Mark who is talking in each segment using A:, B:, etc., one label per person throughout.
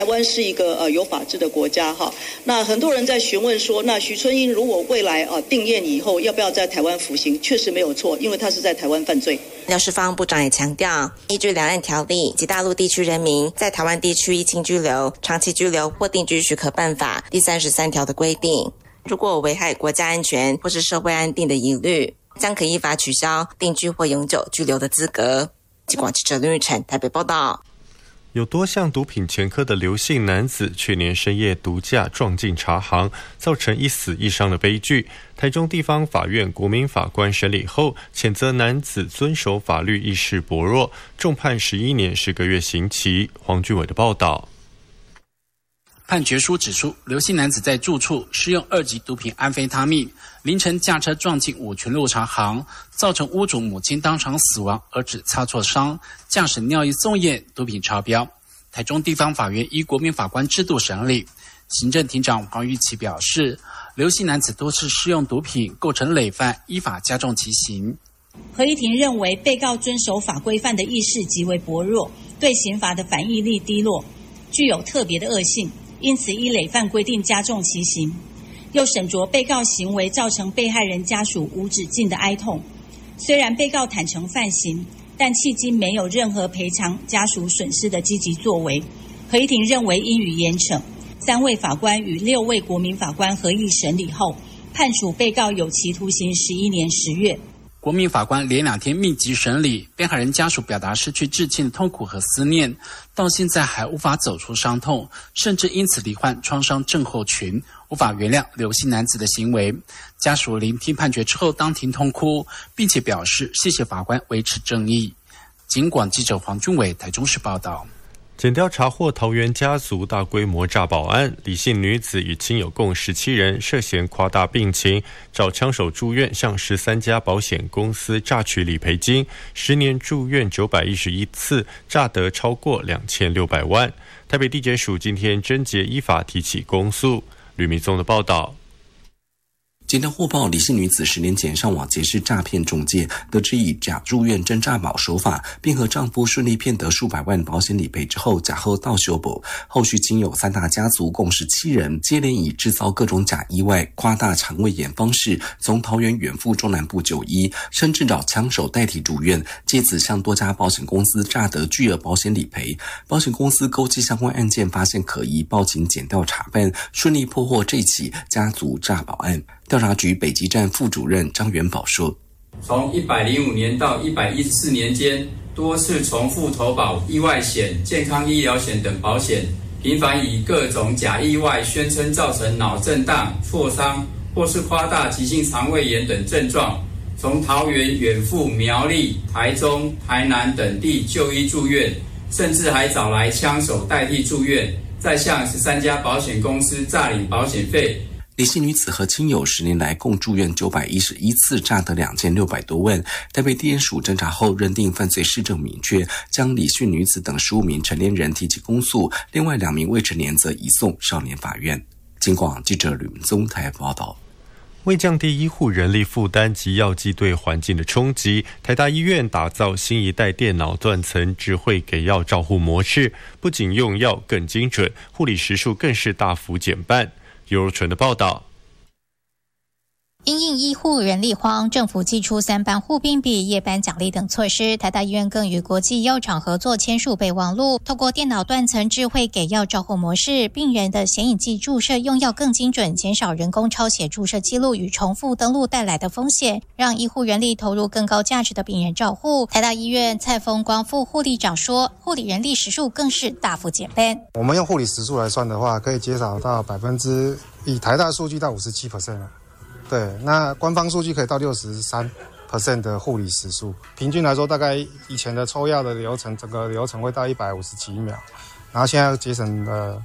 A: 台湾是一个有法治的国家哈，那很多人在询问说，那徐春英如果未来定谳以后要不要在台湾服刑？确实没有错，因为他是在台湾犯罪。
B: 廖世芳部长也强调，依据两岸条例及大陆地区人民在台湾地区依经拘留、长期拘留或定居许可办法第33条的规定，如果有危害国家安全或是社会安定的疑虑，将可依法取消定居或永久居留的资格。记广记者林玉成台北报道。
C: 有多项毒品前科的刘姓男子去年深夜毒驾撞进茶行，造成1死1伤的悲剧。台中地方法院国民法官审理后，谴责男子遵守法律意识薄弱，重判11年10个月刑期。黄俊伟的报道。
D: 判决书指出，刘姓男子在住处施用2级毒品安非他命，凌晨驾车撞进五群路茶行，造成屋主母亲当场死亡，儿子擦挫伤，驾驶尿液送验，毒品超标。台中地方法院依国民法官制度审理，行政庭长黄玉琪表示，刘姓男子多次施用毒品，构成累犯，依法加重其刑。
E: 合议庭认为，被告遵守法规范的意识极为薄弱，对刑罚的反应力低落，具有特别的恶性。因此依累犯规定加重其刑，又审酌被告行为造成被害人家属无止境的哀痛。虽然被告坦诚犯行，但迄今没有任何赔偿家属损失的积极作为。合议庭认为应予严惩。3位法官与6位国民法官合议审理后，判处被告有期徒刑11年10月。
D: 国民法官连2天密集审理，被害人家属表达失去至亲的痛苦和思念，到现在还无法走出伤痛，甚至因此罹患创伤症候群，无法原谅刘姓男子的行为。家属聆听判决之后当庭痛哭，并且表示谢谢法官维持正义。警广记者黄俊伟台中市报道。
C: 检调查获桃园家族大规模诈保案，李姓女子与亲友共17人涉嫌夸大病情，找枪手住院，向13家保险公司诈取理赔金，10年住院911次，诈得超过2600万。台北地检署今天侦结依法提起公诉。吕明宗的报道。
F: 检调获报，李姓女子10年前上网结识诈骗中介，得知以假住院真诈保手法，并和丈夫顺利骗得数百万保险理赔之后，假后倒修补。后续亲友3大家族共17人，接连以制造各种假意外、夸大肠胃炎方式，从桃园远赴中南部就医，甚至找枪手代替住院，借此向多家保险公司诈得巨额保险理赔。保险公司勾稽相关案件发现可疑，报警检调查办，顺利破获这起家族诈保案。调查局北基站副主任张元宝说，
G: 从105年到114年间，多次重复投保意外险、健康医疗险等保险，频繁以各种假意外宣称造成脑震荡、挫伤或是夸大急性肠胃炎等症状，从桃园远赴苗栗、台中、台南等地就医住院，甚至还找来枪手代替住院，再向13家保险公司诈领保险费。
F: 李姓女子和亲友10年来共住院911次，诈得2600多万。台北地检署侦查后认定犯罪事证明确，将李姓女子等15名成年人提起公诉，另外2名未成年则移送少年法院。警广记者吕明宗台报道。
C: 为降低医护人力负担及药剂对环境的冲击，台大医院打造新一代电脑断层智慧给药照护模式，不仅用药更精准，护理时数更是大幅减半。尤纯的报道。
H: 因应医护人力荒，政府祭出3班护病比、夜班奖励等措施。台大医院更与国际药厂合作签署备忘录，透过电脑断层智慧给药照护模式，病人的显影剂注射用药更精准，减少人工抄写注射记录与重复登录带来的风险，让医护人力投入更高价值的病人照护。台大医院蔡丰光副护理长说，护理人力时数更是大幅减半。
I: 我们用护理时数来算的话，可以减少到以台大数据到57%了。对，那官方数据可以到63% 的护理时数，平均来说，大概以前的抽药的流程，整个流程会到150几秒，然后现在节省了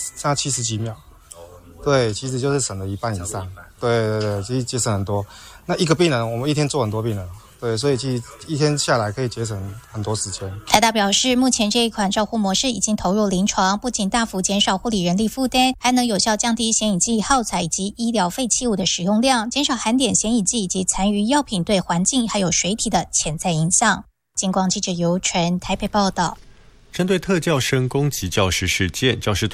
I: 70几秒。对，其实就是省了一半以上。对，其实节省很多。那一个病人，我们一天做很多病人。对，所以其实一天下来可以节省很多时间。
H: 台大表示，目前这一款照护模式已经投入临床，不仅大幅减少护理人力负担，还能有效降低显影剂耗材以及医疗废弃物的使用量，减少含碘显影剂以及残余药品对环境还有水体的潜在影响。警广记者尤纯台北报道。
C: 针对特教生攻击教师事件，教师